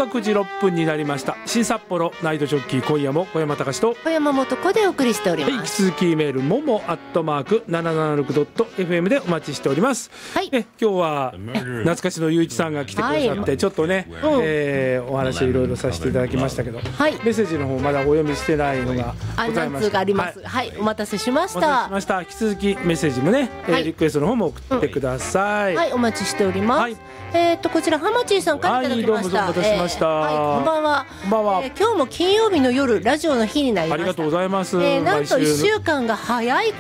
9時6分になりました。新札幌ナイトジョッキー、今夜も小山隆と小山素子でお送りしております。 はい、引き続きメールもも@776.fm でお待ちしております。 はい、 今日は懐かしのゆういちさんが来てくださって、ちょっとね、お話をいろいろさせていただきましたけど、 はい、 メッセージの方まだお読みしてないのがございま何通かあります。はい、お待たせしました。 引き続きメッセージもね、リクエストの方も送ってください。 はい、お待ちしております。はい、こちらハマチーさんからいただきました。 どうもお待たせしました。 こんばんは。今日も金曜日の夜ラジオの日になりました。 ありがとうございます。 なんと1週間が早い